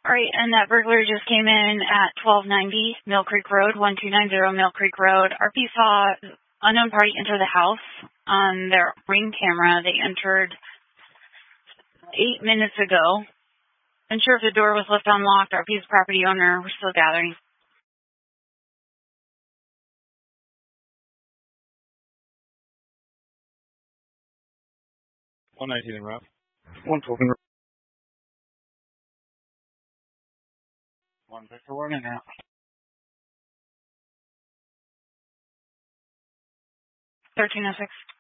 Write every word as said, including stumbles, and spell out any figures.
All right, and that burglar just came in at twelve ninety Mill Creek Road, one two nine zero Mill Creek Road. R P saw unknown party enter the house on their ring camera. They entered eight minutes ago. Unsure if the door was left unlocked. R P's property owner, we're still gathering. one nineteen in route. one twelve in route. one Victor one in route. thirteen oh six.